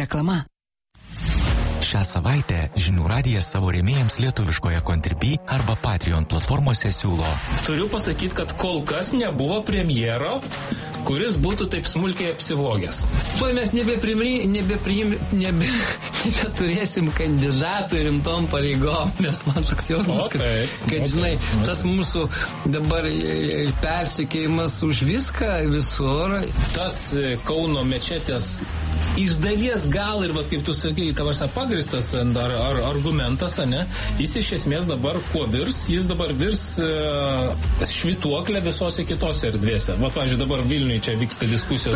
Reklama. Šią savaitę Žinių radijas savo rėmėjams lietuviškoje Contribui arba Patreon platformose siūlo. Turiu pasakyti, kad kol kas nebuvo premjero, kuris būtų taip smulkiai apsivogęs. Tuoj mes nebeturėsim kandidatų rimtom pareigom, nes man toks jausmas, kad žinai, tas mūsų dabar persekėjimas už viską visur. Tas Kauno mečetės iš dalies gal ir, kaip tu sakai, tavas pagristas ar argumentas, ne? Jis iš esmės dabar kuo virs? Jis dabar virs švytuoklę visose kitose erdvėse. Pavyzdžiui, dabar Vilniuje čia vyksta diskusijos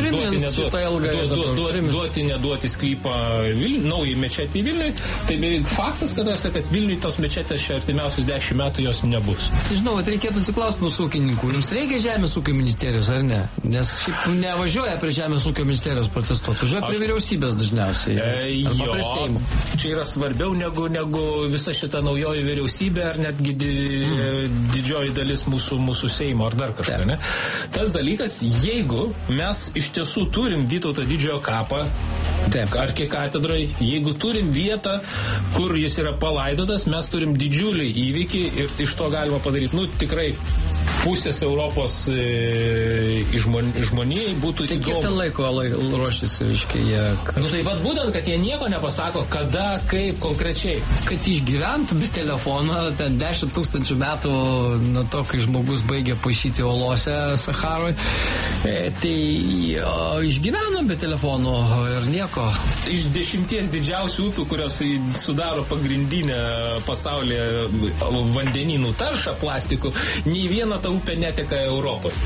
duoti, neduoti sklypą naujai mečetį Vilniui. Tai beveik faktas, kad Vilniui tos mečetės čia artimiausius 10 metų jos nebus. Žinau, reikėtų atsiklausti mūsų ūkininkų. Jums reikia Žemės ūkio ministerijos, ar ne? Nes šiaip nevažiuoja prie Žemės ūkio ministerijos protestuoti. Važiuoja prie vyriausybės dažniausiai. Jo, čia yra svarbiau negu visa šita naujoji vyriausybė ar netgi didžioji dalis mūsų Seimo ar dar kažką, ne? Tas dalykas, jeigu mes iš tiesų turim Vytauto didžiojo kapą, arkikatedrai, jeigu turim vietą, kur jis yra palaidotas, mes turim didžiulį įvykį ir iš to galima padaryti, tikrai pusės Europos žmonijai būtų įdomu. Tai kiek ten laiko ruoštis, reiškia, jie... Tai būtent, kad jie nieko nepasako, kada, kaip konkrečiai. Kad išgyventų be telefono, ten 10 000 metų nuo to, kai žmogus baigė paišyti olose Saharoj, tai išgyveno be telefono ir nieko. Iš 10 didžiausių upių, kurios sudaro pagrindinę pasaulyje vandenynų taršą plastikų, nei viena ta upė neteka Europoje.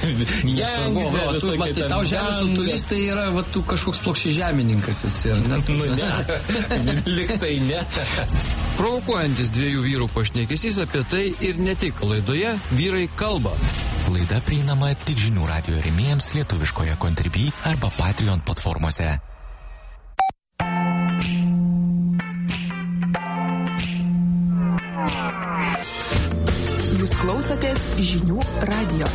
Tau žemės turistai yra kažkoks plokščiažemininkas esi, ar ne? Liktai ne. Provokuojantis dviejų vyrų pašnekesys apie tai ir ne tik. Laidoje Vyrai kalba. Laida prieinama tik Žinių radijo rėmėjams lietuviškoje Contribui arba Patreon platformose. Jūs klausotės Žinių radijo.